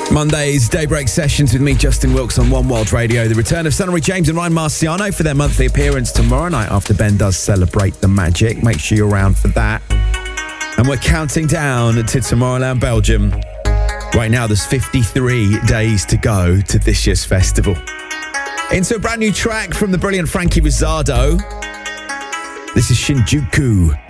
Monday's Daybreak Sessions with me, Justin Wilkes, on One World Radio. The return of Sonny James and Ryan Marciano for their monthly appearance tomorrow night after Ben does celebrate the Magic. Make sure you're around for that. And we're counting down to Tomorrowland, Belgium. Right now, there's 53 days to go to this year's festival. Into a brand new track from the brilliant Frankie Rizzardo. This is Shinjuku.